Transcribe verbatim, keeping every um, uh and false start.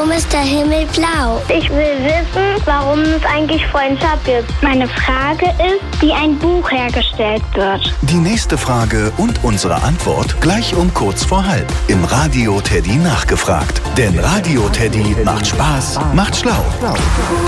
Warum ist der Himmel blau? Ich will wissen, warum es eigentlich Freundschaft gibt. Meine Frage ist, wie ein Buch hergestellt wird. Die nächste Frage und unsere Antwort gleich um kurz vor halb im Radio Teddy nachgefragt. Denn Radio Teddy macht Spaß, macht schlau.